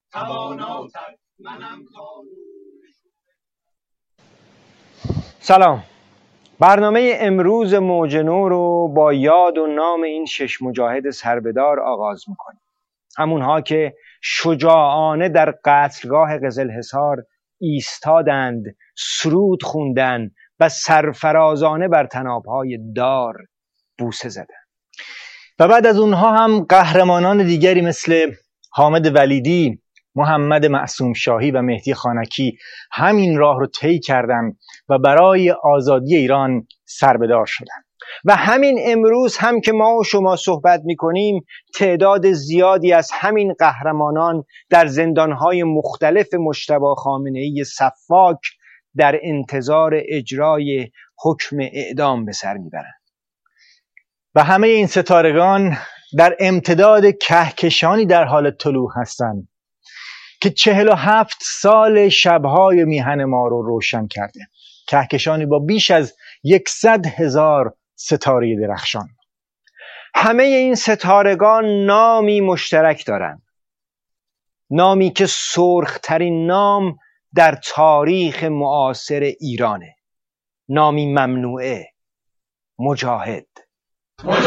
تواناتر منم تا سلام. برنامه امروز موج نو رو با یاد و نام این 6 مجاهد سربدار آغاز میکنیم. همونها که شجاعانه در قتلگاه قزلحصار ایستادند، سرود خوندند و سرفرازانه بر طنابهای دار بوسه زدند. و بعد از اونها هم قهرمانان دیگری مثل حامد ولیدی، محمد معصوم شاهی و مهدی خانکی همین راه رو طی کردند و برای آزادی ایران سربدار شدند. و همین امروز هم که ما و شما صحبت می‌کنیم، تعداد زیادی از همین قهرمانان در زندان‌های مختلف مجتبی خامنه‌ای سفاک در انتظار اجرای حکم اعدام به سر میبرند. و همه این ستارگان در امتداد کهکشانی در حال طلوع هستند که 47 سال شبهای میهن ما رو روشن کرده. کهکشانی با بیش از 100,000 ستاره درخشان. همه این ستارگان نامی مشترک دارند، نامی که سرخ‌ترین نام در تاریخ معاصر ایرانه، نامی ممنوعه: مجاهد. مجاهد